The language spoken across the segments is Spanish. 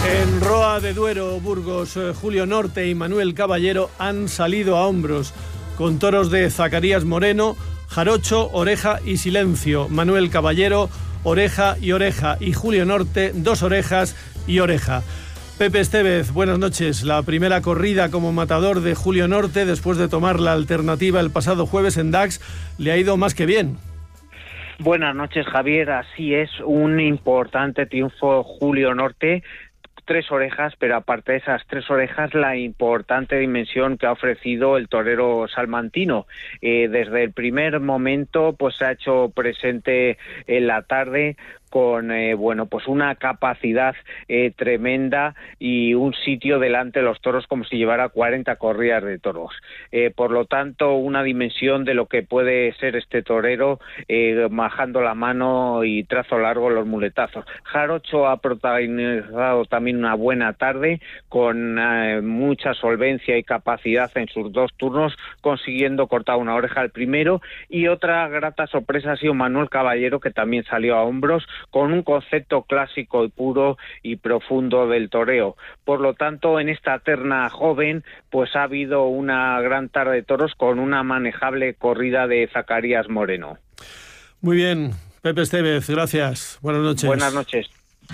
En Roa de Duero, Burgos, Julio Norte y Manuel Caballero han salido a hombros con toros de Zacarías Moreno, Jarocho, Oreja y Silencio. Manuel Caballero, oreja y oreja, y Julio Norte, 2 orejas y oreja. Pepe Estevez, buenas noches. La primera corrida como matador de Julio Norte, después de tomar la alternativa el pasado jueves en Dax, le ha ido más que bien. Buenas noches, Javier. Así es, un importante triunfo Julio Norte. 3 orejas, pero aparte de esas 3 orejas, la importante dimensión que ha ofrecido el torero salmantino. Desde el primer momento, pues se ha hecho presente en la tarde con pues una capacidad tremenda y un sitio delante de los toros como si llevara 40 corridas de toros. Por lo tanto, una dimensión de lo que puede ser este torero, majando la mano y trazo largo los muletazos. Jarocho ha protagonizado también una buena tarde con mucha solvencia y capacidad en sus 2 turnos, consiguiendo cortar una oreja al primero, y otra grata sorpresa ha sido Manuel Caballero, que también salió a hombros con un concepto clásico y puro y profundo del toreo. Por lo tanto, en esta terna joven, pues ha habido una gran tarde de toros con una manejable corrida de Zacarías Moreno. Muy bien, Pepe Estevez, gracias. Buenas noches. Buenas noches.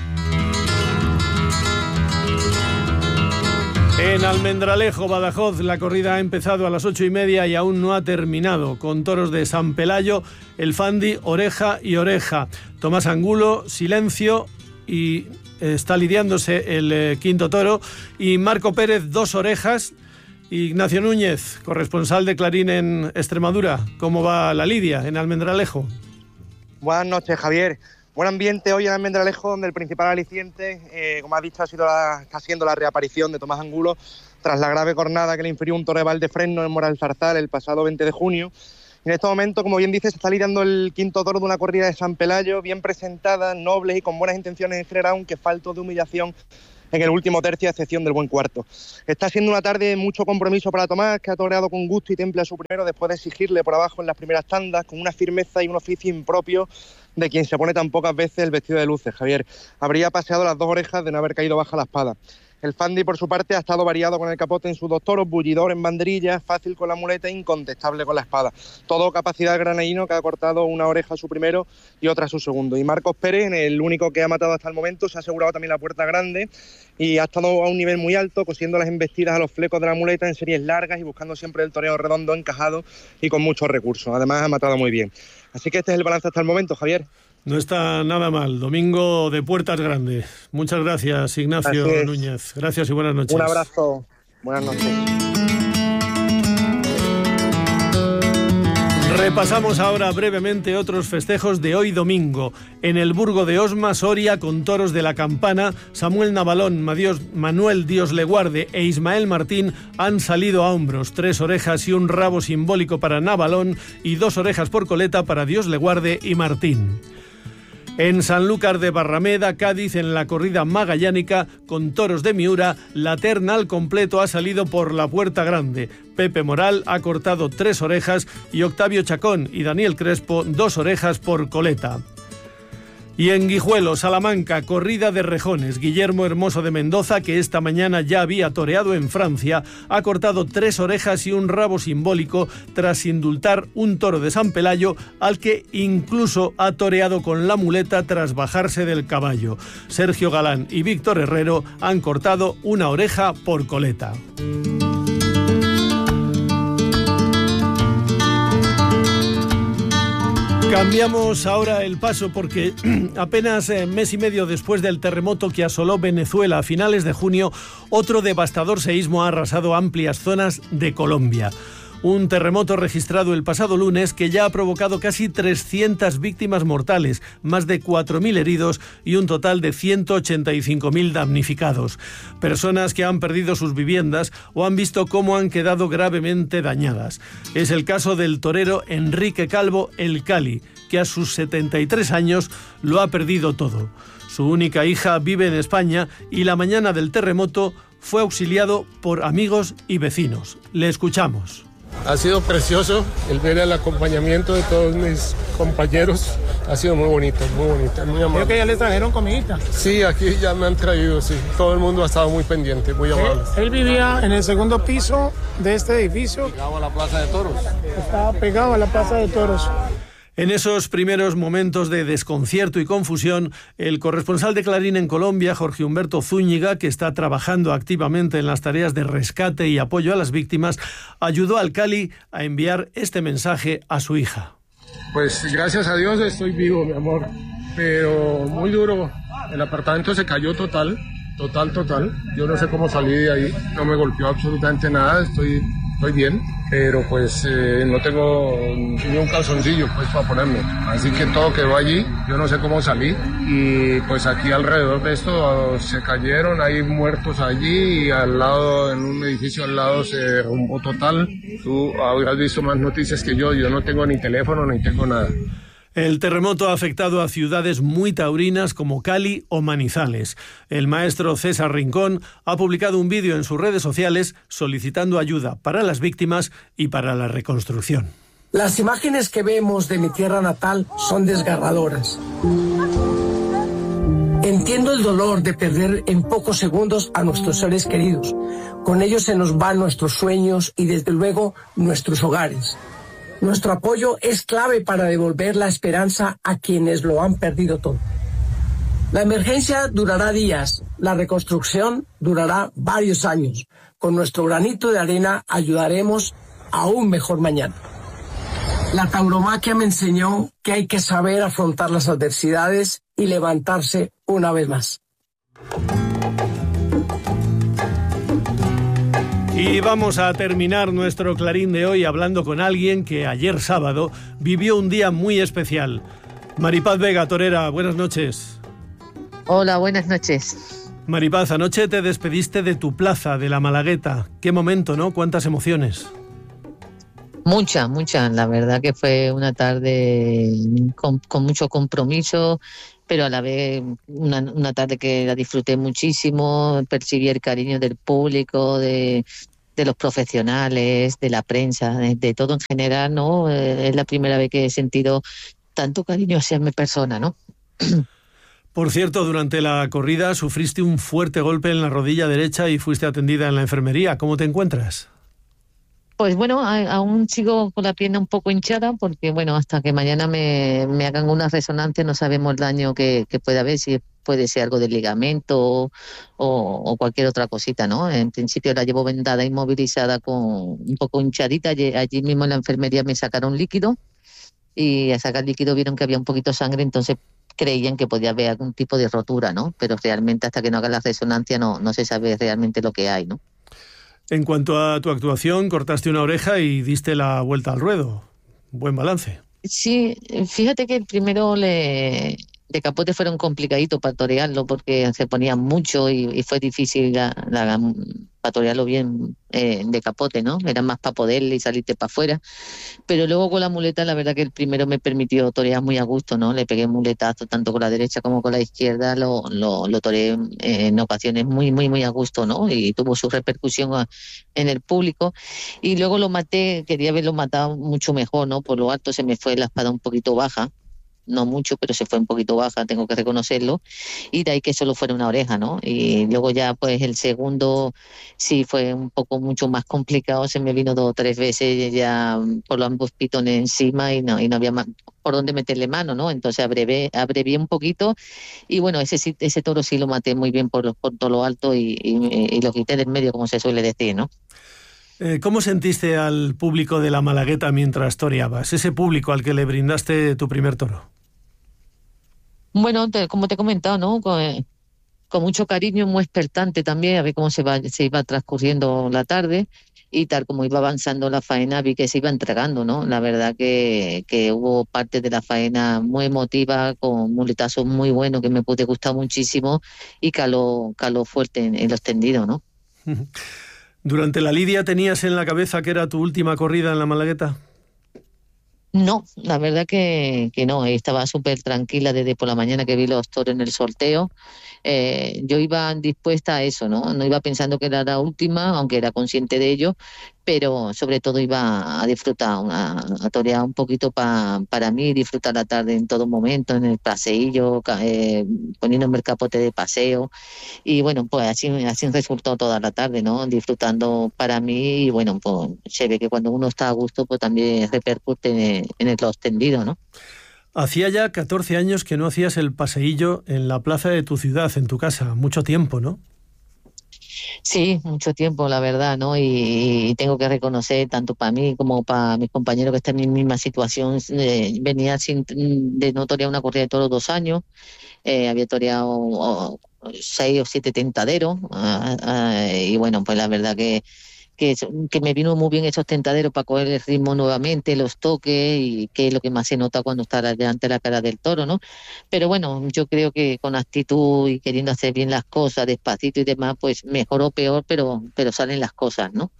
En Almendralejo, Badajoz, la corrida ha empezado a las 8:30 y aún no ha terminado, con toros de San Pelayo, el Fandi, oreja y oreja. Tomás Angulo, Silencio, y está lidiándose el quinto toro, y Marco Pérez, 2 orejas. Ignacio Núñez, corresponsal de Clarín en Extremadura, ¿cómo va la lidia en Almendralejo? Buenas noches, Javier. Buen ambiente hoy en Almendralejo, donde el principal aliciente, como has dicho, está siendo la reaparición de Tomás Angulo tras la grave cornada que le infirió un toro de Valdefresno en Moralzarzal el pasado 20 de junio. En este momento, como bien dices, se está lidiando el quinto toro de una corrida de San Pelayo, bien presentada, noble y con buenas intenciones en general, aunque falto de humillación en el último tercio, a excepción del buen cuarto. Está siendo una tarde de mucho compromiso para Tomás, que ha toreado con gusto y temple a su primero después de exigirle por abajo en las primeras tandas, con una firmeza y un oficio impropio de quien se pone tan pocas veces el vestido de luces, Javier. Habría paseado las 2 orejas de no haber caído baja la espada. El Fandi, por su parte, ha estado variado con el capote en sus 2 toros, bullidor en banderilla, fácil con la muleta e incontestable con la espada. Todo capacidad granadino, que ha cortado una oreja a su primero y otra a su segundo. Y Marcos Pérez, el único que ha matado hasta el momento, se ha asegurado también la puerta grande y ha estado a un nivel muy alto, cosiendo las embestidas a los flecos de la muleta en series largas y buscando siempre el toreo redondo, encajado y con muchos recursos. Además, ha matado muy bien. Así que este es el balance hasta el momento, Javier. No está nada mal. Domingo de puertas grandes. Muchas gracias, Ignacio Núñez. Gracias y buenas noches. Un abrazo. Buenas noches. Repasamos ahora brevemente otros festejos de hoy domingo. En el Burgo de Osma, Soria, con toros de la Campana, Samuel Navalón, Manuel Dios le guarde e Ismael Martín han salido a hombros. 3 orejas y un rabo simbólico para Navalón y 2 orejas por coleta para Dios le guarde y Martín. En Sanlúcar de Barrameda, Cádiz, en la corrida magallánica, con toros de Miura, la terna al completo ha salido por la puerta grande. Pepe Moral ha cortado 3 orejas y Octavio Chacón y Daniel Crespo 2 orejas por coleta. Y en Guijuelo, Salamanca, corrida de rejones. Guillermo Hermoso de Mendoza, que esta mañana ya había toreado en Francia, ha cortado 3 orejas y un rabo simbólico tras indultar un toro de San Pelayo, al que incluso ha toreado con la muleta tras bajarse del caballo. Sergio Galán y Víctor Herrero han cortado una oreja por coleta. Cambiamos ahora el paso porque apenas mes y medio después del terremoto que asoló Venezuela a finales de junio, otro devastador seísmo ha arrasado amplias zonas de Colombia. Un terremoto registrado el pasado lunes que ya ha provocado casi 300 víctimas mortales, más de 4.000 heridos y un total de 185.000 damnificados. Personas que han perdido sus viviendas o han visto cómo han quedado gravemente dañadas. Es el caso del torero Enrique Calvo El Cali, que a sus 73 años lo ha perdido todo. Su única hija vive en España y la mañana del terremoto fue auxiliado por amigos y vecinos. Le escuchamos. Ha sido precioso el ver el acompañamiento de todos mis compañeros. Ha sido muy bonito, muy amable. Creo que ya les trajeron comidita. Sí, aquí ya me han traído, sí. Todo el mundo ha estado muy pendiente, muy amable. Él vivía en el segundo piso de este edificio. Pegado a la Plaza de Toros. Estaba pegado a la Plaza de Toros. En esos primeros momentos de desconcierto y confusión, el corresponsal de Clarín en Colombia, Jorge Humberto Zúñiga, que está trabajando activamente en las tareas de rescate y apoyo a las víctimas, ayudó al Cali a enviar este mensaje a su hija. Pues gracias a Dios estoy vivo, mi amor, pero muy duro. El apartamento se cayó total. Yo no sé cómo salí de ahí, no me golpeó absolutamente nada, estoy bien, pero pues no tengo ni un calzoncillo pues para ponerme, así que todo quedó allí, yo no sé cómo salí y pues aquí alrededor de esto se cayeron, hay muertos allí y al lado, en un edificio al lado se derrumbó total. Tú habrás visto más noticias que yo no tengo ni teléfono ni tengo nada. El terremoto ha afectado a ciudades muy taurinas como Cali o Manizales. El maestro César Rincón ha publicado un vídeo en sus redes sociales solicitando ayuda para las víctimas y para la reconstrucción. Las imágenes que vemos de mi tierra natal son desgarradoras. Entiendo el dolor de perder en pocos segundos a nuestros seres queridos. Con ellos se nos van nuestros sueños y desde luego nuestros hogares. Nuestro apoyo es clave para devolver la esperanza a quienes lo han perdido todo. La emergencia durará días, la reconstrucción durará varios años. Con nuestro granito de arena ayudaremos a un mejor mañana. La tauromaquia me enseñó que hay que saber afrontar las adversidades y levantarse una vez más. Y vamos a terminar nuestro Clarín de hoy hablando con alguien que ayer sábado vivió un día muy especial. Maripaz Vega, torera, buenas noches. Hola, buenas noches. Maripaz, anoche te despediste de tu plaza, de la Malagueta. Qué momento, ¿no? Cuántas emociones. Mucha. La verdad que fue una tarde con mucho compromiso, pero a la vez una tarde que la disfruté muchísimo, percibí el cariño del público, de los profesionales, de la prensa, de todo en general, ¿no? Es la primera vez que he sentido tanto cariño hacia mi persona, ¿no? Por cierto, durante la corrida sufriste un fuerte golpe en la rodilla derecha y fuiste atendida en la enfermería. ¿Cómo te encuentras? Pues bueno, aún sigo con la pierna un poco hinchada porque, bueno, hasta que mañana me hagan una resonancia no sabemos el daño que puede haber, si puede ser algo de ligamento o cualquier otra cosita, ¿no? En principio la llevo vendada, inmovilizada, con un poco hinchadita. Allí mismo en la enfermería me sacaron líquido y al sacar líquido vieron que había un poquito de sangre, entonces creían que podía haber algún tipo de rotura, ¿no? Pero realmente hasta que no hagan la resonancia no se sabe realmente lo que hay, ¿no? En cuanto a tu actuación, cortaste una oreja y diste la vuelta al ruedo. Buen balance. Sí, fíjate que el primero de capote fueron complicaditos para torearlo porque se ponía mucho y fue difícil para torearlo bien de capote, ¿no? Era más para poderle y salirte para afuera. Pero luego con la muleta, la verdad que el primero me permitió torear muy a gusto, ¿no? Le pegué muletazo tanto con la derecha como con la izquierda, lo toreé en ocasiones muy a gusto, ¿no? Y tuvo su repercusión en el público. Y luego lo maté, quería haberlo matado mucho mejor, ¿no? Por lo alto se me fue la espada un poquito baja. No mucho, pero se fue un poquito baja, tengo que reconocerlo, y de ahí que solo fuera una oreja, ¿no? Y luego ya pues el segundo sí fue un poco mucho más complicado, se me vino 2 o 3 veces ya por los ambos pitones encima y no había más por dónde meterle mano, ¿no? Entonces abrevié un poquito y bueno, ese toro sí lo maté muy bien por todo lo alto y lo quité del medio, como se suele decir, ¿no? ¿Cómo sentiste al público de la Malagueta mientras toreabas? Ese público al que le brindaste tu primer toro. Bueno, como te he comentado, ¿no? Con mucho cariño, muy expectante también, a ver cómo se iba transcurriendo la tarde y tal como iba avanzando la faena, vi que se iba entregando, ¿no? La verdad que hubo parte de la faena muy emotiva, con muletazos muy buenos que me pude gustar muchísimo y caló fuerte en los tendidos, ¿no? ¿Durante la lidia tenías en la cabeza que era tu última corrida en la Malagueta? No, la verdad que no, estaba súper tranquila desde por la mañana que vi los toros en el sorteo. Yo iba dispuesta a eso, ¿no? No iba pensando que era la última, aunque era consciente de ello, pero sobre todo iba a disfrutar, a torear un poquito para mí, disfrutar la tarde en todo momento, en el paseillo, poniéndome el capote de paseo, y bueno, pues así resultó toda la tarde, ¿no? Disfrutando para mí, y bueno, pues se ve que cuando uno está a gusto, pues también repercute en el tendido, ¿no? Hacía ya 14 años que no hacías el paseillo en la plaza de tu ciudad, en tu casa, mucho tiempo, ¿no? Sí, mucho tiempo, la verdad, ¿no? Y tengo que reconocer, tanto para mí como para mis compañeros que están en mi misma situación, venía de no torear una corrida de toros 2 años, había toreado 6 o 7 tentaderos, y bueno, pues la verdad que me vino muy bien esos tentaderos para coger el ritmo nuevamente, los toques, y que es lo que más se nota cuando está delante de la cara del toro, ¿no? Pero bueno, yo creo que con actitud y queriendo hacer bien las cosas, despacito y demás, pues mejor o peor, pero salen las cosas, ¿no?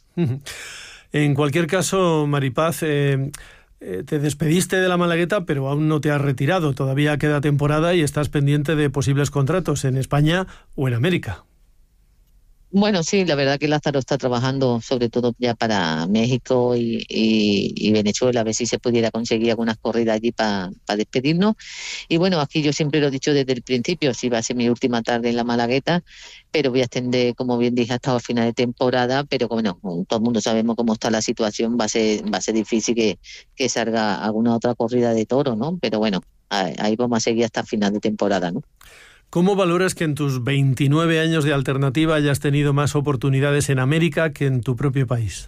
En cualquier caso, Maripaz, te despediste de la Malagueta, pero aún no te has retirado. Todavía queda temporada y estás pendiente de posibles contratos en España o en América. Bueno, sí, la verdad que Lázaro está trabajando sobre todo ya para México y Venezuela, a ver si se pudiera conseguir algunas corridas allí para despedirnos. Y bueno, aquí yo siempre lo he dicho desde el principio, si va a ser mi última tarde en la Malagueta, pero voy a extender, como bien dije, hasta el final de temporada, pero bueno, todo el mundo sabemos cómo está la situación, va a ser difícil que salga alguna otra corrida de toro, ¿no? Pero bueno, ahí vamos a seguir hasta el final de temporada, ¿no? ¿Cómo valoras que en tus 29 años de Alternativa hayas tenido más oportunidades en América que en tu propio país?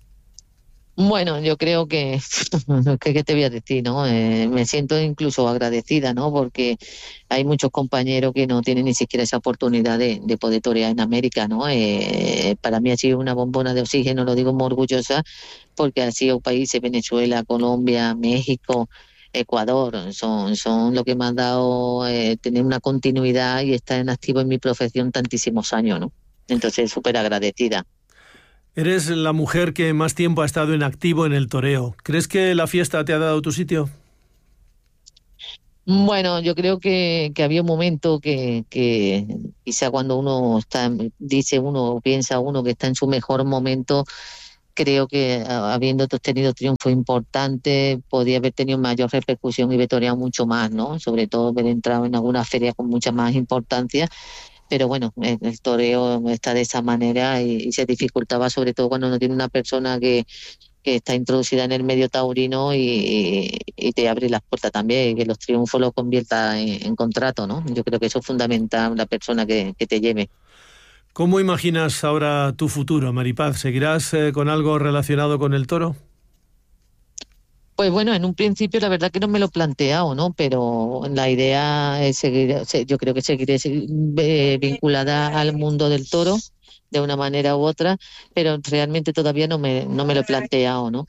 Bueno, yo creo que, ¿qué te voy a decir, no? Me siento incluso agradecida, ¿no? Porque hay muchos compañeros que no tienen ni siquiera esa oportunidad de poder torear en América, ¿no? Para mí ha sido una bombona de oxígeno, lo digo muy orgullosa, porque han sido países, Venezuela, Colombia, México, Ecuador, son lo que me han dado tener una continuidad y estar en activo en mi profesión tantísimos años, ¿no? Entonces, súper agradecida. Eres la mujer que más tiempo ha estado en activo en el toreo. ¿Crees que la fiesta te ha dado tu sitio? Bueno, yo creo que había un momento que quizá cuando uno piensa uno que está en su mejor momento, creo que habiendo tenido triunfos importantes, podía haber tenido mayor repercusión y haber toreado mucho más, ¿no? Sobre todo haber entrado en alguna feria con mucha más importancia. Pero bueno, el toreo está de esa manera y se dificultaba sobre todo cuando no tiene una persona que está introducida en el medio taurino y te abre las puertas también, y que los triunfos los convierta en contrato, ¿no? Yo creo que eso es fundamental, la persona que te lleve. ¿Cómo imaginas ahora tu futuro, Maripaz? ¿Seguirás con algo relacionado con el toro? Pues bueno, en un principio la verdad que no me lo he planteado, ¿no? Pero la idea es yo creo que seguiré vinculada al mundo del toro de una manera u otra, pero realmente todavía no me lo he planteado, ¿no?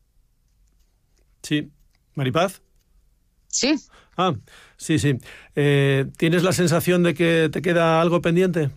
Sí. ¿Maripaz? Sí. Ah, sí. ¿Tienes la sensación de que te queda algo pendiente?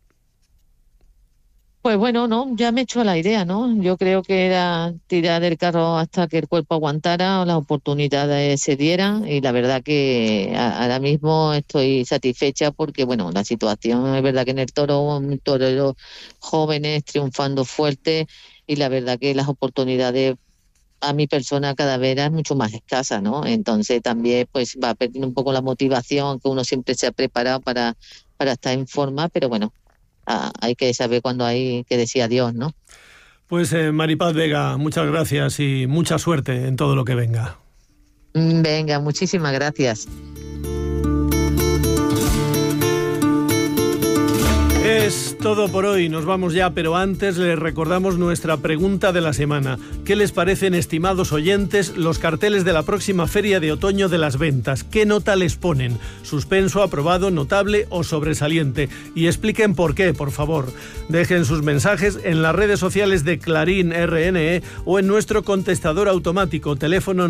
Pues bueno, no, ya me he hecho la idea, ¿no? Yo creo que era tirar del carro hasta que el cuerpo aguantara o las oportunidades se dieran, y la verdad que ahora mismo estoy satisfecha porque, bueno, la situación es verdad que en el toro, toreros jóvenes triunfando fuerte, y la verdad que las oportunidades a mi persona cada vez es mucho más escasa, ¿no? Entonces también pues va perdiendo un poco la motivación, que uno siempre se ha preparado para estar en forma, pero bueno, hay que saber cuándo hay que decir adiós, ¿no? Pues Maripaz Vega, muchas gracias y mucha suerte en todo lo que venga. Venga, muchísimas gracias. Es todo por hoy, nos vamos ya, pero antes les recordamos nuestra pregunta de la semana. ¿Qué les parecen, estimados oyentes, los carteles de la próxima Feria de Otoño de las Ventas? ¿Qué nota les ponen? ¿Suspenso, aprobado, notable o sobresaliente? Y expliquen por qué, por favor. Dejen sus mensajes en las redes sociales de Clarín RNE o en nuestro contestador automático, teléfono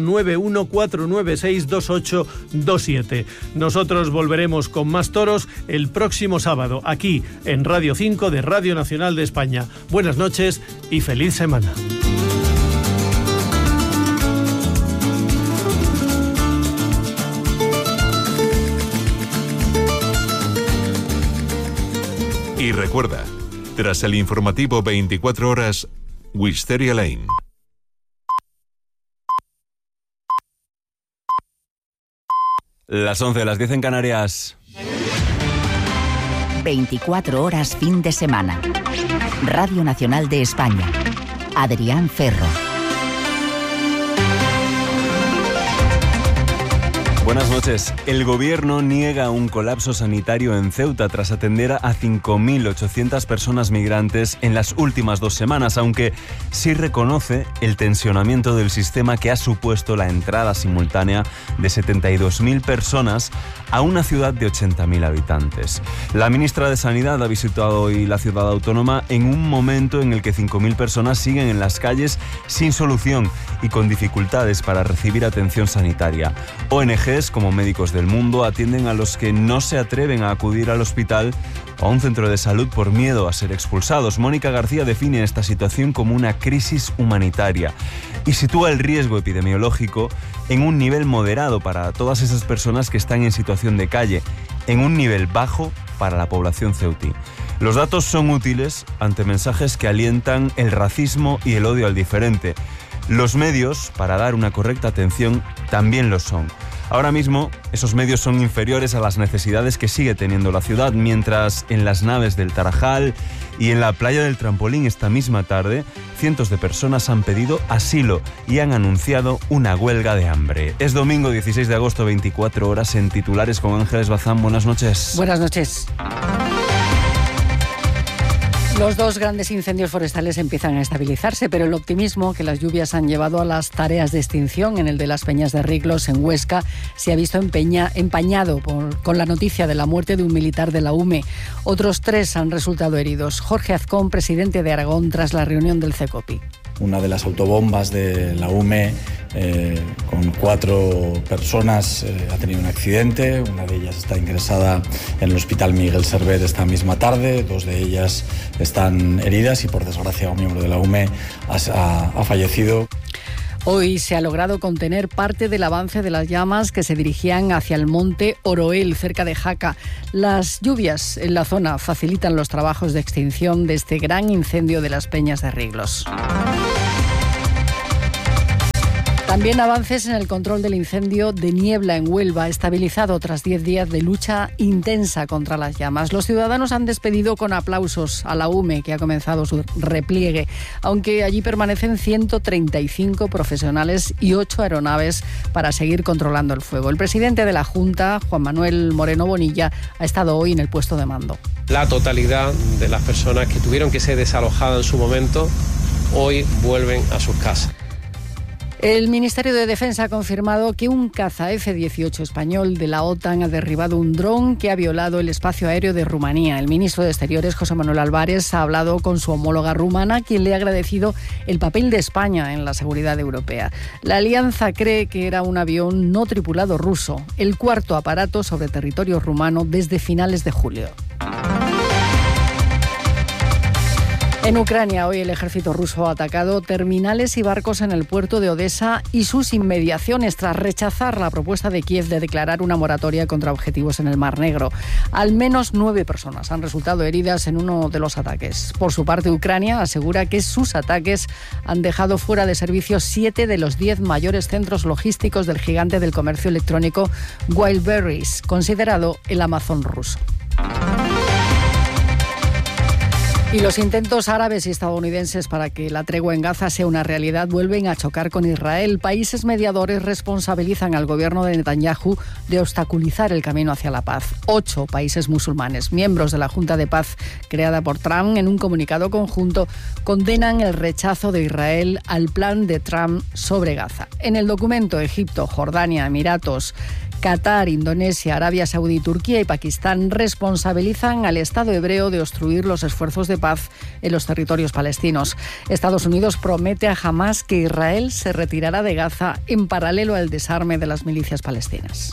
914962827. Nosotros volveremos con más toros el próximo sábado, aquí en Radio 5 de Radio Nacional de España. Buenas noches y feliz semana. Y recuerda, tras el informativo 24 horas, Wisteria Lane. Las 11, las 10 en Canarias. 24 horas fin de semana. Radio Nacional de España. Adrián Ferro. Buenas noches. El gobierno niega un colapso sanitario en Ceuta tras atender a 5.800 personas migrantes en las últimas 2 semanas, aunque sí reconoce el tensionamiento del sistema que ha supuesto la entrada simultánea de 72.000 personas a una ciudad de 80.000 habitantes. La ministra de Sanidad ha visitado hoy la ciudad autónoma en un momento en el que 5.000 personas siguen en las calles sin solución y con dificultades para recibir atención sanitaria. ONGs como Médicos del Mundo atienden a los que no se atreven a acudir al hospital o a un centro de salud por miedo a ser expulsados. Mónica García define esta situación como una crisis humanitaria y sitúa el riesgo epidemiológico en un nivel moderado para todas esas personas que están en situación de calle, en un nivel bajo para la población ceutí. Los datos son útiles ante mensajes que alientan el racismo y el odio al diferente. Los medios para dar una correcta atención también lo son. Ahora mismo, esos medios son inferiores a las necesidades que sigue teniendo la ciudad, mientras en las naves del Tarajal y en la playa del Trampolín esta misma tarde, cientos de personas han pedido asilo y han anunciado una huelga de hambre. Es domingo 16 de agosto, 24 horas en Titulares con Ángeles Bazán. Buenas noches. Buenas noches. Los 2 grandes incendios forestales empiezan a estabilizarse, pero el optimismo que las lluvias han llevado a las tareas de extinción en el de las Peñas de Riglos, en Huesca, se ha visto empañado con la noticia de la muerte de un militar de la UME. Otros 3 han resultado heridos. Jorge Azcón, presidente de Aragón, tras la reunión del CECOPI. Una de las autobombas de la UME con 4 personas ha tenido un accidente. Una de ellas está ingresada en el Hospital Miguel Servet esta misma tarde. 2 de ellas están heridas y, por desgracia, un miembro de la UME ha fallecido. Hoy se ha logrado contener parte del avance de las llamas que se dirigían hacia el monte Oroel, cerca de Jaca. Las lluvias en la zona facilitan los trabajos de extinción de este gran incendio de las Peñas de Riglos. También avances en el control del incendio de Niebla en Huelva, estabilizado tras 10 días de lucha intensa contra las llamas. Los ciudadanos han despedido con aplausos a la UME, que ha comenzado su repliegue, aunque allí permanecen 135 profesionales y 8 aeronaves para seguir controlando el fuego. El presidente de la Junta, Juan Manuel Moreno Bonilla, ha estado hoy en el puesto de mando. La totalidad de las personas que tuvieron que ser desalojadas en su momento, hoy vuelven a sus casas. El Ministerio de Defensa ha confirmado que un caza F-18 español de la OTAN ha derribado un dron que ha violado el espacio aéreo de Rumanía. El ministro de Exteriores, José Manuel Álvarez, ha hablado con su homóloga rumana, quien le ha agradecido el papel de España en la seguridad europea. La alianza cree que era un avión no tripulado ruso, el 4º aparato sobre territorio rumano desde finales de julio. En Ucrania, hoy el ejército ruso ha atacado terminales y barcos en el puerto de Odesa y sus inmediaciones tras rechazar la propuesta de Kiev de declarar una moratoria contra objetivos en el Mar Negro. Al menos 9 personas han resultado heridas en uno de los ataques. Por su parte, Ucrania asegura que sus ataques han dejado fuera de servicio 7 de los 10 mayores centros logísticos del gigante del comercio electrónico Wildberries, considerado el Amazon ruso. Y los intentos árabes y estadounidenses para que la tregua en Gaza sea una realidad vuelven a chocar con Israel. Países mediadores responsabilizan al gobierno de Netanyahu de obstaculizar el camino hacia la paz. 8 países musulmanes, miembros de la Junta de Paz creada por Trump, en un comunicado conjunto condenan el rechazo de Israel al plan de Trump sobre Gaza. En el documento, Egipto, Jordania, Emiratos, Qatar, Indonesia, Arabia Saudí, Turquía y Pakistán responsabilizan al Estado hebreo de obstruir los esfuerzos de paz en los territorios palestinos. Estados Unidos promete a Hamás que Israel se retirará de Gaza en paralelo al desarme de las milicias palestinas.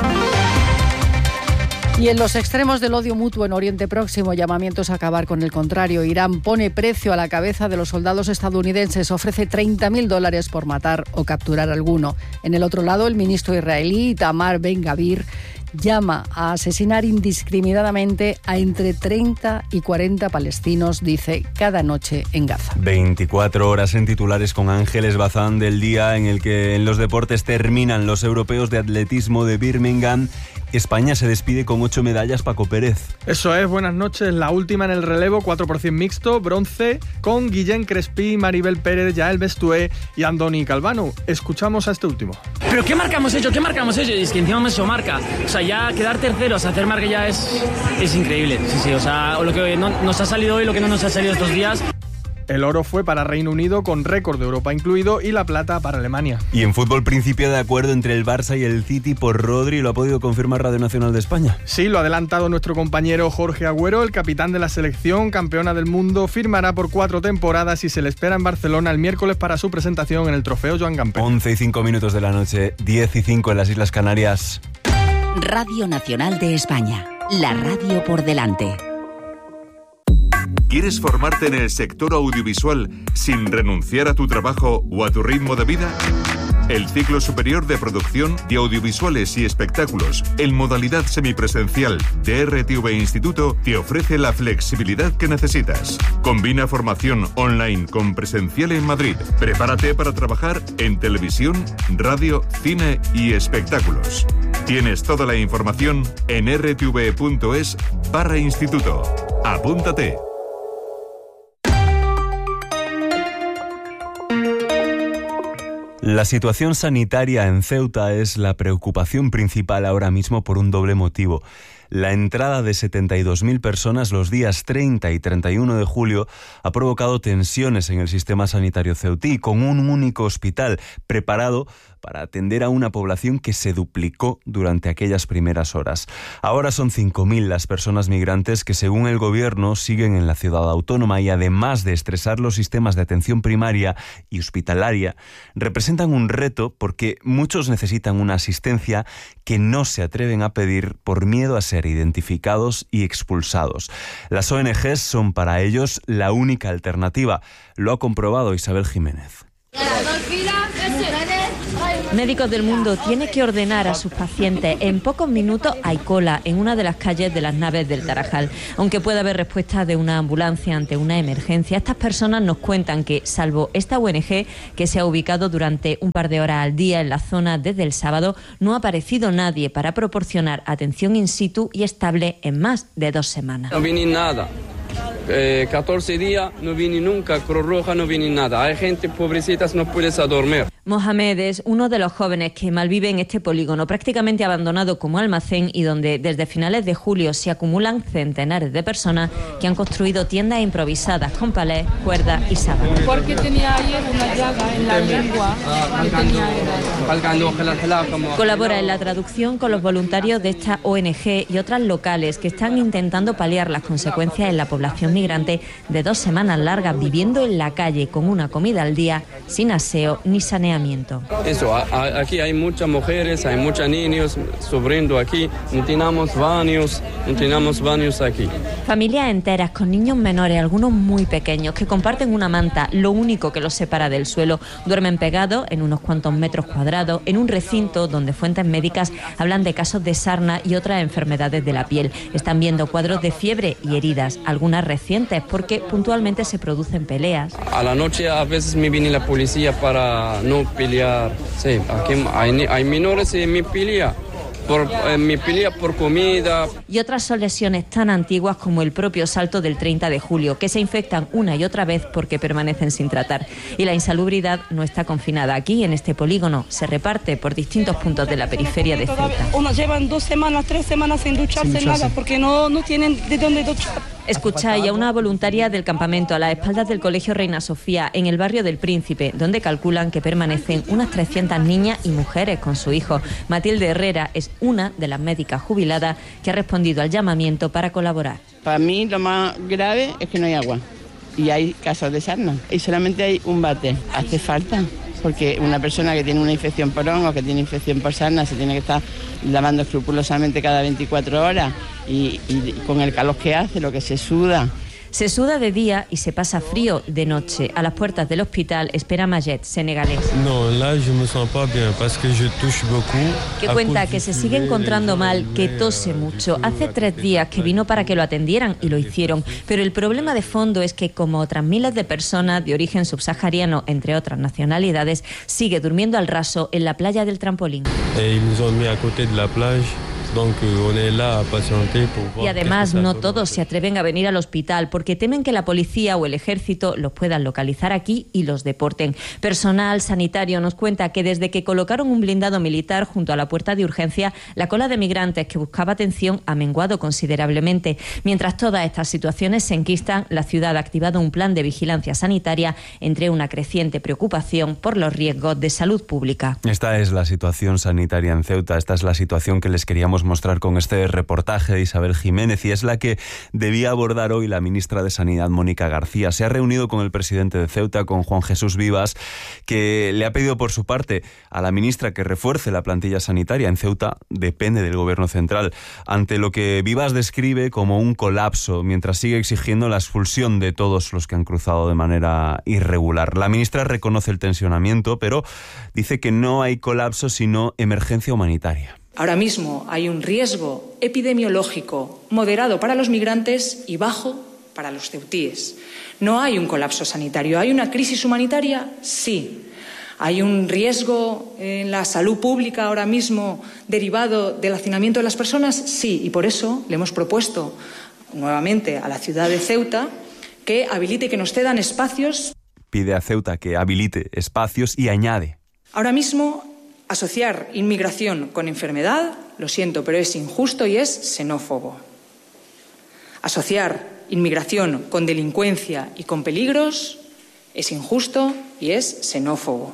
Y en los extremos del odio mutuo en Oriente Próximo, llamamientos a acabar con el contrario. Irán pone precio a la cabeza de los soldados estadounidenses, ofrece $30.000 por matar o capturar a alguno. En el otro lado, el ministro israelí Itamar Ben-Gavir llama a asesinar indiscriminadamente a entre 30 y 40 palestinos, dice, cada noche en Gaza. 24 horas en titulares con Ángeles Bazán del día en el que en los deportes terminan los europeos de atletismo de Birmingham. España se despide con 8 medallas, Paco Pérez. Eso es, buenas noches. La última en el relevo, 4x100 mixto, bronce, con Guillén Crespí, Maribel Pérez, Yael Bestué y Andoni Calvano. Escuchamos a este último. ¿Pero qué marca hemos hecho? Y es que encima hemos hecho marca. O sea, ya quedar terceros, hacer marca ya es increíble. Sí, o sea, lo que no, nos ha salido hoy, lo que no nos ha salido estos días. El oro fue para Reino Unido, con récord de Europa incluido, y la plata para Alemania. Y en fútbol, principio de acuerdo entre el Barça y el City por Rodri, ¿lo ha podido confirmar Radio Nacional de España? Sí, lo ha adelantado nuestro compañero Jorge Agüero, el capitán de la selección, campeona del mundo, firmará por 4 temporadas y se le espera en Barcelona el miércoles para su presentación en el Trofeo Joan Gamper. 11:05 de la noche, 10:05 en las Islas Canarias. Radio Nacional de España, la radio por delante. ¿Quieres formarte en el sector audiovisual sin renunciar a tu trabajo o a tu ritmo de vida? El ciclo superior de producción de audiovisuales y espectáculos en modalidad semipresencial de RTV Instituto te ofrece la flexibilidad que necesitas. Combina formación online con presencial en Madrid. Prepárate para trabajar en televisión, radio, cine y espectáculos. Tienes toda la información en rtv.es/instituto. Apúntate. La situación sanitaria en Ceuta es la preocupación principal ahora mismo por un doble motivo. La entrada de 72.000 personas los días 30 y 31 de julio ha provocado tensiones en el sistema sanitario ceutí, con un único hospital preparado para atender a una población que se duplicó durante aquellas primeras horas. Ahora son 5.000 las personas migrantes que, según el gobierno, siguen en la ciudad autónoma y, además de estresar los sistemas de atención primaria y hospitalaria, representan un reto porque muchos necesitan una asistencia que no se atreven a pedir por miedo a ser identificados y expulsados. Las ONGs son para ellos la única alternativa. Lo ha comprobado Isabel Jiménez. Médicos del Mundo tiene que ordenar a sus pacientes. En pocos minutos hay cola en una de las calles de las Naves del Tarajal. Aunque pueda haber respuesta de una ambulancia ante una emergencia, estas personas nos cuentan que, salvo esta ONG que se ha ubicado durante un par de horas al día en la zona desde el sábado, no ha aparecido nadie para proporcionar atención in situ y estable en más de 2 semanas. No viene nada. 14 días no viene nunca, Cruz Roja no viene nada. Hay gente pobrecitas, no puedes dormir. Mohamed es uno de los jóvenes que malvive en este polígono, prácticamente abandonado como almacén y donde desde finales de julio se acumulan centenares de personas que han construido tiendas improvisadas con palés, cuerdas y sábanas. Porque tenía ayer una llaga en la lengua. Colabora en la traducción con los voluntarios de esta ONG y otras locales que están intentando paliar las consecuencias en la población migrante de 2 semanas largas viviendo en la calle con una comida al día, sin aseo ni saneamiento. Eso, aquí hay muchas mujeres, hay muchos niños sufriendo aquí, no tenemos baños aquí. Familias enteras con niños menores, algunos muy pequeños, que comparten una manta, lo único que los separa del suelo. Duermen pegados en unos cuantos metros cuadrados, en un recinto donde fuentes médicas hablan de casos de sarna y otras enfermedades de la piel. Están viendo cuadros de fiebre y heridas, algunas recientes, porque puntualmente se producen peleas. A la noche a veces me viene la policía para no pelear. Sí, aquí hay menores y me pelea. Me pelea por comida. Y otras son lesiones tan antiguas como el propio salto del 30 de julio, que se infectan una y otra vez porque permanecen sin tratar. Y la insalubridad no está confinada aquí, en este polígono. Se reparte por distintos puntos de la periferia de Ceuta. Unos llevan 2 semanas, 3 semanas sin ducharse nada, porque no tienen de dónde duchar. Escucháis a una voluntaria del campamento a las espaldas del Colegio Reina Sofía, en el barrio del Príncipe, donde calculan que permanecen unas 300 niñas y mujeres con su hijo. Matilde Herrera es una de las médicas jubiladas que ha respondido al llamamiento para colaborar. Para mí lo más grave es que no hay agua y hay casos de sarna y solamente hay un bate. Hace falta, porque una persona que tiene una infección por hongo, que tiene infección por sarna, se tiene que estar lavando escrupulosamente cada 24 horas y con el calor que hace, lo que se suda. Se suda de día y se pasa frío de noche. A las puertas del hospital espera Majet, senegalés. Que cuenta que se sigue encontrando mal, que tose mucho. Hace 3 días que vino para que lo atendieran y lo hicieron. Pero el problema de fondo es que, como otras miles de personas de origen subsahariano, entre otras nacionalidades, sigue durmiendo al raso en la playa del Trampolín. Y además no todos se atreven a venir al hospital porque temen que la policía o el ejército los puedan localizar aquí y los deporten. Personal sanitario nos cuenta que desde que colocaron un blindado militar junto a la puerta de urgencia, la cola de migrantes que buscaba atención ha menguado considerablemente. Mientras todas estas situaciones se enquistan, la ciudad ha activado un plan de vigilancia sanitaria entre una creciente preocupación por los riesgos de salud pública. Esta es la situación sanitaria en Ceuta, esta es la situación que les queríamos mostrar con este reportaje de Isabel Jiménez, y es la que debía abordar hoy la ministra de Sanidad, Mónica García. Se ha reunido con el presidente de Ceuta, con Juan Jesús Vivas, que le ha pedido por su parte a la ministra que refuerce la plantilla sanitaria. En Ceuta depende del gobierno central, ante lo que Vivas describe como un colapso, mientras sigue exigiendo la expulsión de todos los que han cruzado de manera irregular. La ministra reconoce el tensionamiento, pero dice que no hay colapso sino emergencia humanitaria. Ahora mismo hay un riesgo epidemiológico moderado para los migrantes y bajo para los ceutíes. No hay un colapso sanitario. ¿Hay una crisis humanitaria? Sí. ¿Hay un riesgo en la salud pública ahora mismo derivado del hacinamiento de las personas? Sí. Y por eso le hemos propuesto nuevamente a la ciudad de Ceuta que habilite, que nos cedan espacios. Pide a Ceuta que habilite espacios y añade: ahora mismo, asociar inmigración con enfermedad, lo siento, pero es injusto y es xenófobo. Asociar inmigración con delincuencia y con peligros es injusto y es xenófobo.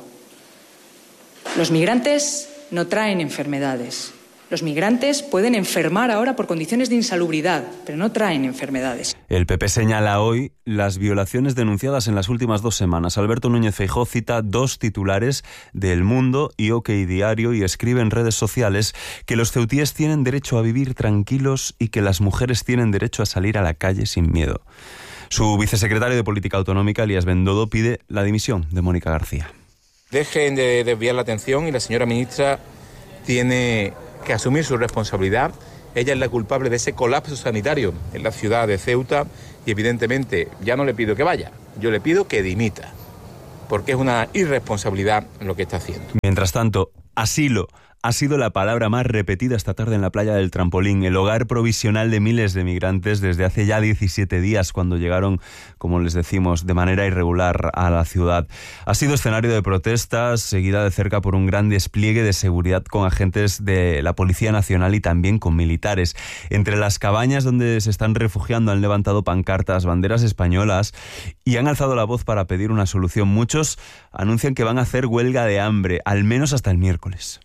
Los migrantes no traen enfermedades. Los migrantes pueden enfermar ahora por condiciones de insalubridad, pero no traen enfermedades. El PP señala hoy las violaciones denunciadas en las últimas 2 semanas. Alberto Núñez Feijóo cita 2 titulares de El Mundo y OK Diario y escribe en redes sociales que los ceutíes tienen derecho a vivir tranquilos y que las mujeres tienen derecho a salir a la calle sin miedo. Su vicesecretario de Política Autonómica, Elías Bendodo, pide la dimisión de Mónica García. Dejen de desviar la atención y la señora ministra tiene que asumir su responsabilidad. Ella es la culpable de ese colapso sanitario en la ciudad de Ceuta y evidentemente ya no le pido que vaya, yo le pido que dimita, porque es una irresponsabilidad lo que está haciendo. Mientras tanto, asilo ha sido la palabra más repetida esta tarde en la playa del Trampolín, el hogar provisional de miles de migrantes desde hace ya 17 días, cuando llegaron, como les decimos, de manera irregular a la ciudad. Ha sido escenario de protestas, seguida de cerca por un gran despliegue de seguridad con agentes de la Policía Nacional y también con militares. Entre las cabañas donde se están refugiando han levantado pancartas, banderas españolas y han alzado la voz para pedir una solución. Muchos anuncian que van a hacer huelga de hambre, al menos hasta el miércoles.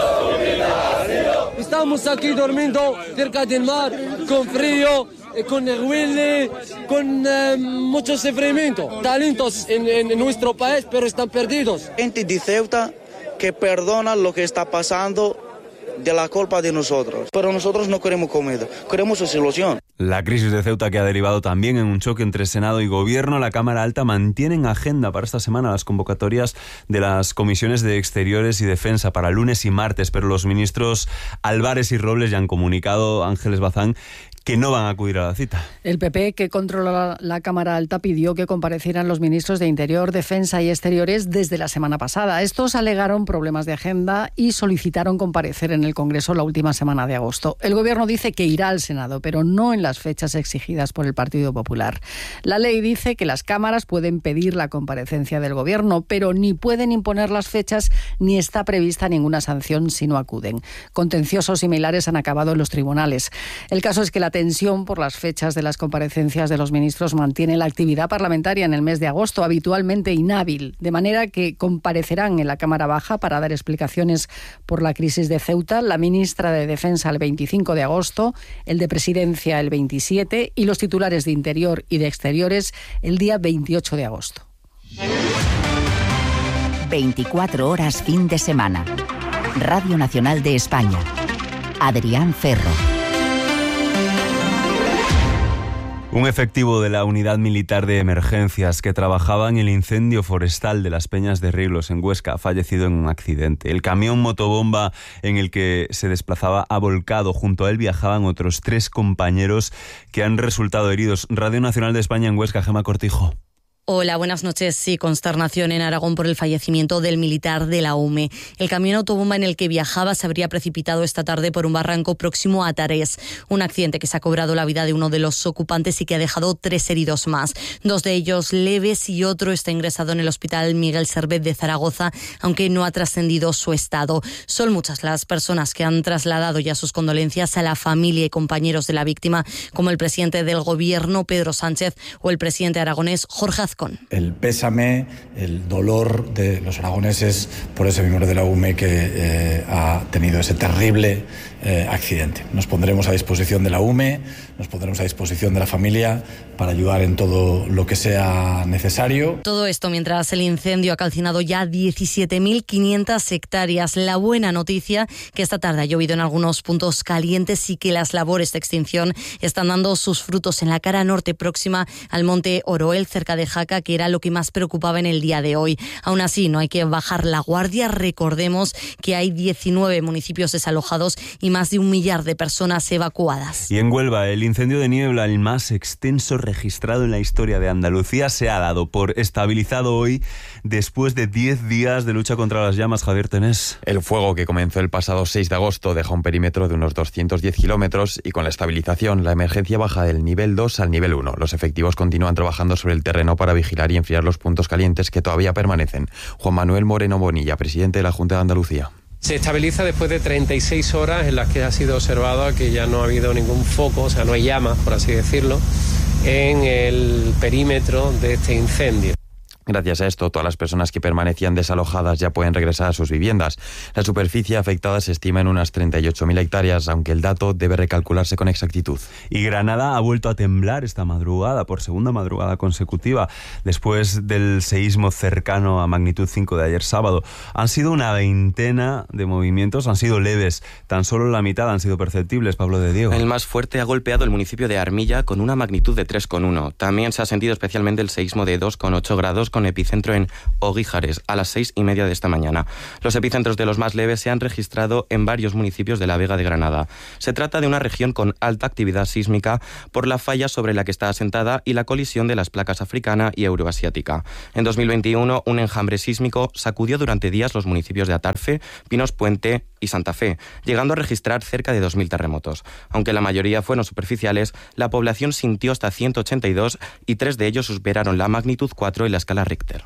Estamos aquí durmiendo cerca del mar, con frío, con huele, con mucho sufrimiento. Talentos en nuestro país, pero están perdidos. Gente de Ceuta que perdona lo que está pasando de la culpa de nosotros. Pero nosotros no queremos comida, queremos solución. La crisis de Ceuta, que ha derivado también en un choque entre Senado y Gobierno. La Cámara Alta mantiene en agenda para esta semana las convocatorias de las comisiones de Exteriores y Defensa para lunes y martes, pero los ministros Álvarez y Robles ya han comunicado, Ángeles Bazán, que no van a acudir a la cita. El PP, que controla la Cámara Alta, pidió que comparecieran los ministros de Interior, Defensa y Exteriores desde la semana pasada. Estos alegaron problemas de agenda y solicitaron comparecer en el Congreso la última semana de agosto. El Gobierno dice que irá al Senado, pero no en las fechas exigidas por el Partido Popular. La ley dice que las cámaras pueden pedir la comparecencia del Gobierno, pero ni pueden imponer las fechas ni está prevista ninguna sanción si no acuden. Contenciosos similares han acabado en los tribunales. El caso es que la tensión por las fechas de las comparecencias de los ministros mantiene la actividad parlamentaria en el mes de agosto habitualmente inhábil, de manera que comparecerán en la Cámara Baja para dar explicaciones por la crisis de Ceuta la ministra de Defensa el 25 de agosto, el de Presidencia el 27 y los titulares de Interior y de Exteriores el día 28 de agosto. 24 horas fin de semana. Radio Nacional de España. Adrián Ferro. Un efectivo de la Unidad Militar de Emergencias que trabajaba en el incendio forestal de las Peñas de Riglos en Huesca ha fallecido en un accidente. El camión motobomba en el que se desplazaba ha volcado. Junto a él viajaban otros 3 compañeros que han resultado heridos. Radio Nacional de España en Huesca, Gemma Cortijo. Hola, buenas noches. Sí, consternación en Aragón por el fallecimiento del militar de la UME. El camión autobomba en el que viajaba se habría precipitado esta tarde por un barranco próximo a Tarés. Un accidente que se ha cobrado la vida de uno de los ocupantes y que ha dejado 3 heridos más. 2 de ellos leves y otro está ingresado en el Hospital Miguel Servet de Zaragoza, aunque no ha trascendido su estado. Son muchas las personas que han trasladado ya sus condolencias a la familia y compañeros de la víctima, como el presidente del Gobierno, Pedro Sánchez, o el presidente aragonés, Jorge Azcón. El pésame, el dolor de los aragoneses por ese miembro de la UME que ha tenido ese terrible accidente. Nos pondremos a disposición de la UME, nos pondremos a disposición de la familia para ayudar en todo lo que sea necesario. Todo esto mientras el incendio ha calcinado ya 17.500 hectáreas. La buena noticia, que esta tarde ha llovido en algunos puntos calientes y que las labores de extinción están dando sus frutos en la cara norte próxima al monte Oroel, cerca de Jaca, que era lo que más preocupaba en el día de hoy. Aún así, no hay que bajar la guardia. Recordemos que hay 19 municipios desalojados y más de 1 millar de personas evacuadas. Y en Huelva, el incendio de niebla, el más extenso registrado en la historia de Andalucía, se ha dado por estabilizado hoy después de 10 días de lucha contra las llamas. Javier Tenés. El fuego, que comenzó el pasado 6 de agosto, deja un perímetro de unos 210 kilómetros y con la estabilización, la emergencia baja del nivel 2 al nivel 1. Los efectivos continúan trabajando sobre el terreno para vigilar y enfriar los puntos calientes que todavía permanecen. Juan Manuel Moreno Bonilla, presidente de la Junta de Andalucía. Se estabiliza después de 36 horas en las que ha sido observado que ya no ha habido ningún foco, o sea, no hay llamas, por así decirlo, en el perímetro de este incendio. Gracias a esto, todas las personas que permanecían desalojadas ya pueden regresar a sus viviendas. La superficie afectada se estima en unas 38.000 hectáreas, aunque el dato debe recalcularse con exactitud. Y Granada ha vuelto a temblar esta madrugada, por segunda madrugada consecutiva, después del seísmo cercano a magnitud 5 de ayer sábado. Han sido una veintena de movimientos, han sido leves, tan solo la mitad han sido perceptibles. Pablo de Diego. El más fuerte ha golpeado el municipio de Armilla con una magnitud de 3,1. También se ha sentido especialmente el seísmo de 2,8 grados con epicentro en Oguijares a las 6:30 de esta mañana. Los epicentros de los más leves se han registrado en varios municipios de la Vega de Granada. Se trata de una región con alta actividad sísmica por la falla sobre la que está asentada y la colisión de las placas africana y euroasiática. En 2021, un enjambre sísmico sacudió durante días los municipios de Atarfe, Pinos Puente y Santa Fe, llegando a registrar cerca de 2.000 terremotos. Aunque la mayoría fueron superficiales, la población sintió hasta 182 y 3 de ellos superaron la magnitud 4 en la escala Richter.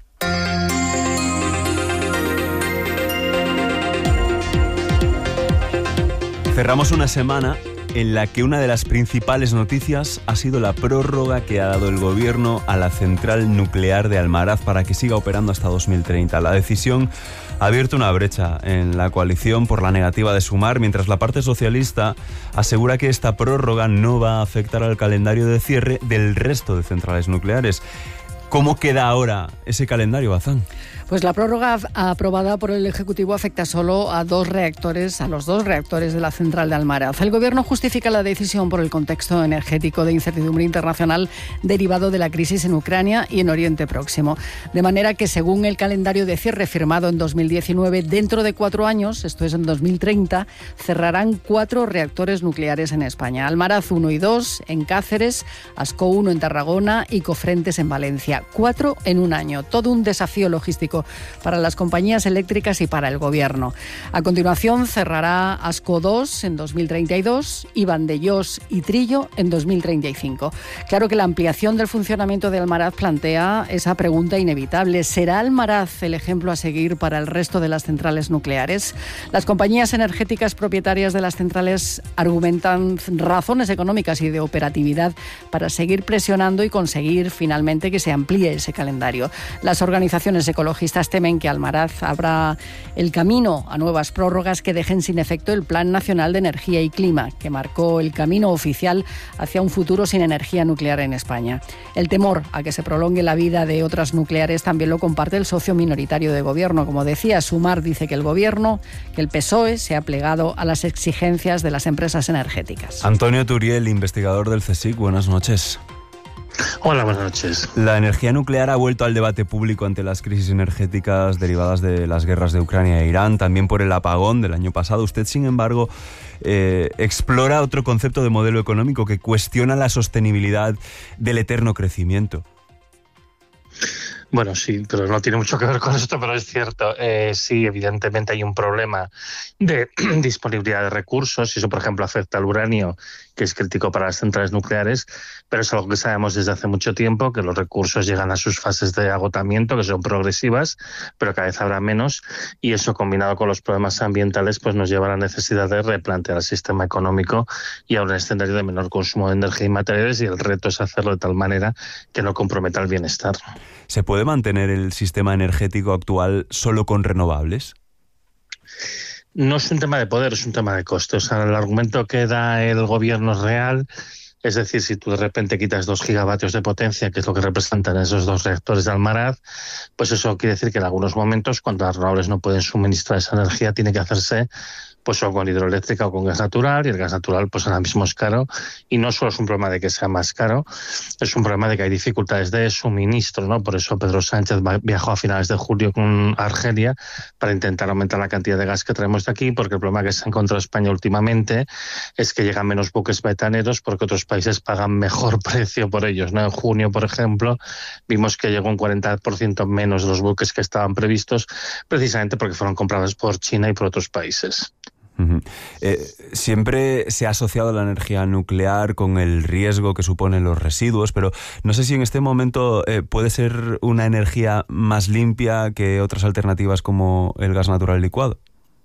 Cerramos una semana en la que una de las principales noticias ha sido la prórroga que ha dado el Gobierno a la central nuclear de Almaraz para que siga operando hasta 2030. La decisión ha abierto una brecha en la coalición por la negativa de sumar, mientras la parte socialista asegura que esta prórroga no va a afectar al calendario de cierre del resto de centrales nucleares. ¿Cómo queda ahora ese calendario, Bazán? Pues la prórroga aprobada por el Ejecutivo afecta solo a los dos reactores de la central de Almaraz. El Gobierno justifica la decisión por el contexto energético de incertidumbre internacional derivado de la crisis en Ucrania y en Oriente Próximo. De manera que, según el calendario de cierre firmado en 2019, dentro de 4 años, esto es en 2030, cerrarán 4 reactores nucleares en España. Almaraz 1 y 2 en Cáceres, Ascó 1 en Tarragona y Cofrentes en Valencia. 4 en un año. Todo un desafío logístico para las compañías eléctricas y para el Gobierno. A continuación cerrará Ascó 2 en 2032 y Vandellós y Trillo en 2035. Claro que la ampliación del funcionamiento de Almaraz plantea esa pregunta inevitable. ¿Será Almaraz el ejemplo a seguir para el resto de las centrales nucleares? Las compañías energéticas propietarias de las centrales argumentan razones económicas y de operatividad para seguir presionando y conseguir finalmente que se amplíe amplíe ese calendario. Las organizaciones ecologistas temen que Almaraz abra el camino a nuevas prórrogas que dejen sin efecto el Plan Nacional de Energía y Clima, que marcó el camino oficial hacia un futuro sin energía nuclear en España. El temor a que se prolongue la vida de otras nucleares también lo comparte el socio minoritario de gobierno. Como decía, Sumar dice que el PSOE se ha plegado a las exigencias de las empresas energéticas. Antonio Turiel, investigador del CSIC, buenas noches. Hola, buenas noches. La energía nuclear ha vuelto al debate público ante las crisis energéticas derivadas de las guerras de Ucrania e Irán, también por el apagón del año pasado. Usted, sin embargo, explora otro concepto de modelo económico que cuestiona la sostenibilidad del eterno crecimiento. Bueno, sí, pero no tiene mucho que ver con esto, pero es cierto. Sí, evidentemente hay un problema de disponibilidad de recursos y eso, por ejemplo, afecta al uranio, que es crítico para las centrales nucleares, pero es algo que sabemos desde hace mucho tiempo, que los recursos llegan a sus fases de agotamiento, que son progresivas, pero cada vez habrá menos, y eso combinado con los problemas ambientales pues nos lleva a la necesidad de replantear el sistema económico y a un escenario de menor consumo de energía y materiales, y el reto es hacerlo de tal manera que no comprometa el bienestar. ¿Se puede mantener el sistema energético actual solo con renovables? No es un tema de poder, es un tema de coste. O sea, el argumento que da el gobierno es real. Es decir, si tú de repente quitas 2 gigavatios de potencia, que es lo que representan esos 2 reactores de Almaraz, pues eso quiere decir que en algunos momentos, cuando las renovables no pueden suministrar esa energía, tiene que hacerse pues o con hidroeléctrica o con gas natural, y el gas natural pues ahora mismo es caro, y no solo es un problema de que sea más caro, es un problema de que hay dificultades de suministro, ¿no? Por eso Pedro Sánchez viajó a finales de julio con Argelia para intentar aumentar la cantidad de gas que traemos de aquí, porque el problema que se ha encontrado España últimamente es que llegan menos buques metaneros porque otros países pagan mejor precio por ellos, ¿no? En junio, por ejemplo, vimos que llegó un 40% menos de los buques que estaban previstos, precisamente porque fueron comprados por China y por otros países. Uh-huh. Siempre se ha asociado la energía nuclear con el riesgo que suponen los residuos, pero no sé si en este momento puede ser una energía más limpia que otras alternativas como el gas natural licuado.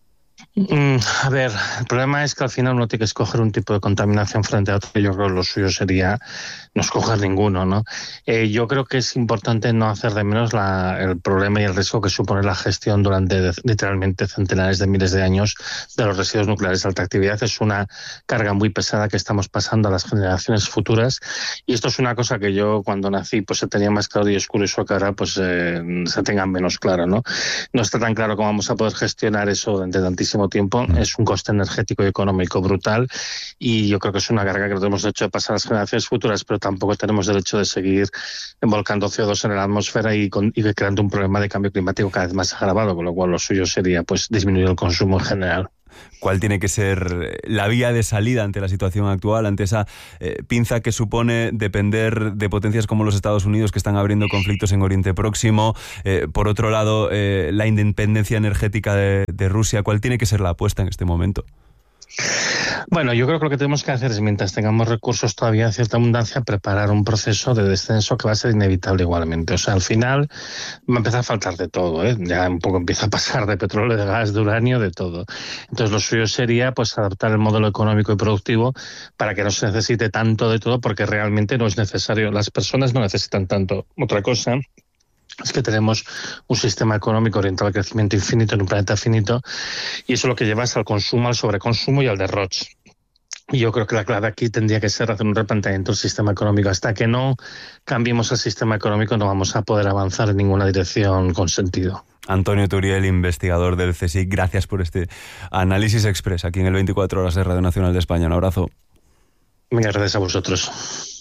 A ver, el problema es que al final uno tiene que escoger un tipo de contaminación frente a otro. Yo creo que lo suyo sería no escoger ninguno, ¿no? Yo creo que es importante no hacer de menos el problema y el riesgo que supone la gestión durante literalmente centenares de miles de años de los residuos nucleares de alta actividad. Es una carga muy pesada que estamos pasando a las generaciones futuras, y esto es una cosa que yo cuando nací pues se tenía más claro y oscuro, y eso que ahora pues se tenga menos claro, ¿no? No está tan claro cómo vamos a poder gestionar eso durante tantísimo tiempo. Es un coste energético y económico brutal, y yo creo que es una carga que no tenemos derecho de pasar a las generaciones futuras, pero tampoco tenemos derecho de seguir volcando CO2 en la atmósfera y creando un problema de cambio climático cada vez más agravado, con lo cual lo suyo sería pues disminuir el consumo en general. ¿Cuál tiene que ser la vía de salida ante la situación actual, ante esa pinza que supone depender de potencias como los Estados Unidos, que están abriendo conflictos en Oriente Próximo? Por otro lado, la independencia energética de Rusia. ¿Cuál tiene que ser la apuesta en este momento? Bueno, yo creo que lo que tenemos que hacer es, mientras tengamos recursos todavía en cierta abundancia, preparar un proceso de descenso que va a ser inevitable igualmente. O sea, al final va a empezar a faltar de todo, ¿eh? Ya un poco empieza a pasar de petróleo, de gas, de uranio, de todo. Entonces lo suyo sería pues adaptar el modelo económico y productivo para que no se necesite tanto de todo, porque realmente no es necesario. Las personas no necesitan tanto. Otra cosa es que tenemos un sistema económico orientado al crecimiento infinito en un planeta finito, y eso lo que lleva es al consumo, al sobreconsumo y al derroche. Y yo creo que la clave aquí tendría que ser hacer un replanteamiento del sistema económico. Hasta que no cambiemos el sistema económico no vamos a poder avanzar en ninguna dirección con sentido. Antonio Turiel, investigador del CSIC, gracias por este análisis express aquí en el 24 Horas de Radio Nacional de España. Un abrazo. Muchas gracias a vosotros.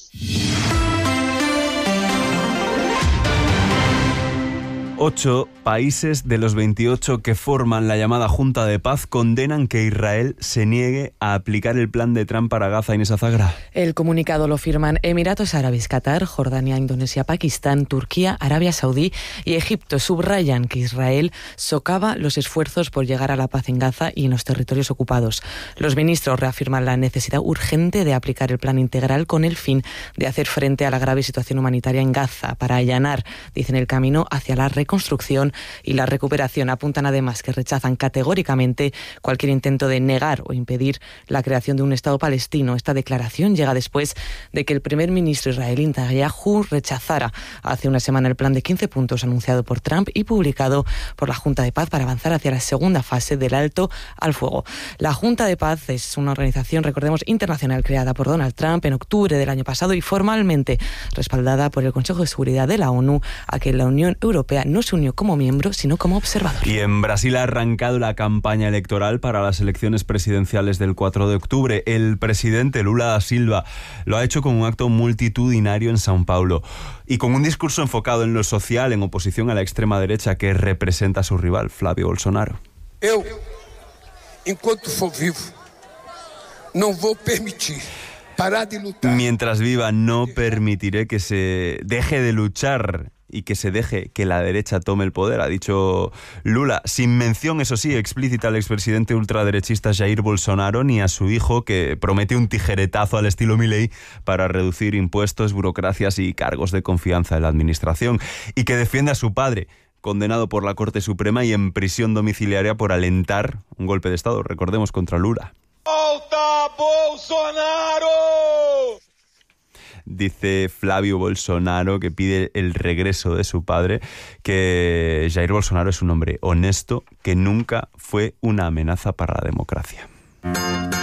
8 países de los 28 que forman la llamada Junta de Paz condenan que Israel se niegue a aplicar el plan de Trump para Gaza. Inés Azagra. El comunicado lo firman Emiratos Árabes, Qatar, Jordania, Indonesia, Pakistán, Turquía, Arabia Saudí y Egipto. Subrayan que Israel socava los esfuerzos por llegar a la paz en Gaza y en los territorios ocupados. Los ministros reafirman la necesidad urgente de aplicar el plan integral con el fin de hacer frente a la grave situación humanitaria en Gaza para allanar, dicen, el camino hacia la reconciliación reconstrucción y la recuperación. Apuntan además que rechazan categóricamente cualquier intento de negar o impedir la creación de un Estado palestino. Esta declaración llega después de que el primer ministro israelí Netanyahu rechazara hace una semana el plan de 15 puntos anunciado por Trump y publicado por la Junta de Paz para avanzar hacia la segunda fase del alto al fuego. La Junta de Paz es una organización, recordemos, internacional creada por Donald Trump en octubre del año pasado y formalmente respaldada por el Consejo de Seguridad de la ONU, a que la Unión Europea no se unió como miembro, sino como observador. Y en Brasil ha arrancado la campaña electoral para las elecciones presidenciales del 4 de octubre. El presidente Lula da Silva lo ha hecho con un acto multitudinario en São Paulo y con un discurso enfocado en lo social, en oposición a la extrema derecha que representa a su rival, Flávio Bolsonaro. Eu, enquanto for vivo, não vou permitir parar de lutar. Mientras viva, no permitiré que se deje de luchar y que se deje que la derecha tome el poder, ha dicho Lula, sin mención, eso sí, explícita al expresidente ultraderechista Jair Bolsonaro ni a su hijo, que promete un tijeretazo al estilo Milei para reducir impuestos, burocracias y cargos de confianza en la administración, y que defiende a su padre, condenado por la Corte Suprema y en prisión domiciliaria por alentar un golpe de Estado, recordemos, contra Lula. ¡Volta Bolsonaro! Dice Flávio Bolsonaro, que pide el regreso de su padre, que Jair Bolsonaro es un hombre honesto que nunca fue una amenaza para la democracia.